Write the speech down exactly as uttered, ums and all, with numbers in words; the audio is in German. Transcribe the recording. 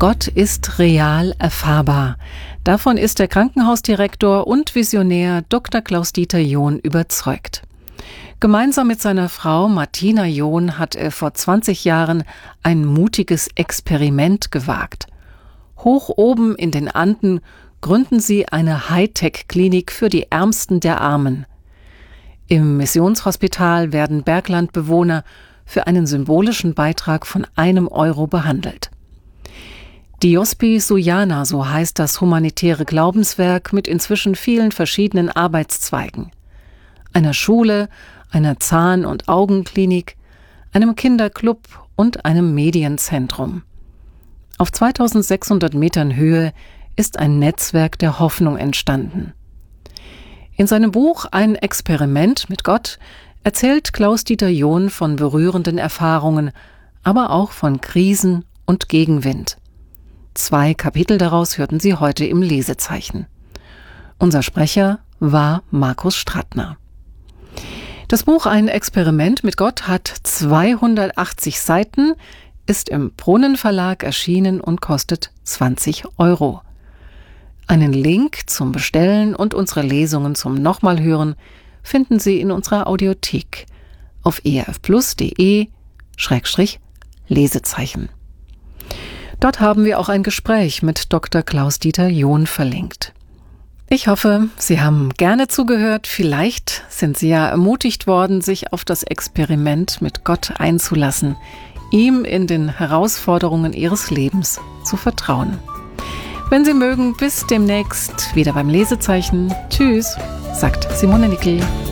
Gott ist real erfahrbar. Davon ist der Krankenhausdirektor und Visionär Doktor Klaus-Dieter John überzeugt. Gemeinsam mit seiner Frau Martina John hat er vor zwanzig Jahren ein mutiges Experiment gewagt. Hoch oben in den Anden gründen sie eine Hightech-Klinik für die Ärmsten der Armen. Im Missionshospital werden Berglandbewohner für einen symbolischen Beitrag von einem Euro behandelt. Diospi Suyana, so heißt das humanitäre Glaubenswerk mit inzwischen vielen verschiedenen Arbeitszweigen. Einer Schule, einer Zahn- und Augenklinik, einem Kinderclub und einem Medienzentrum. Auf zweitausendsechshundert Metern Höhe ist ein Netzwerk der Hoffnung entstanden. In seinem Buch »Ein Experiment mit Gott« erzählt Klaus-Dieter John von berührenden Erfahrungen, aber auch von Krisen und Gegenwind. Zwei Kapitel daraus hörten Sie heute im Lesezeichen. Unser Sprecher war Markus Strattner. Das Buch »Ein Experiment mit Gott« hat zweihundertachtzig Seiten, ist im Brunnen Verlag erschienen und kostet zwanzig Euro. Einen Link zum Bestellen und unsere Lesungen zum Nochmalhören finden Sie in unserer Audiothek auf erfplus.de Schrägstrich Lesezeichen. Dort haben wir auch ein Gespräch mit Doktor Klaus-Dieter John verlinkt. Ich hoffe, Sie haben gerne zugehört. Vielleicht sind Sie ja ermutigt worden, sich auf das Experiment mit Gott einzulassen, ihm in den Herausforderungen Ihres Lebens zu vertrauen. Wenn Sie mögen, bis demnächst wieder beim Lesezeichen. Tschüss, sagt Simone Nickel.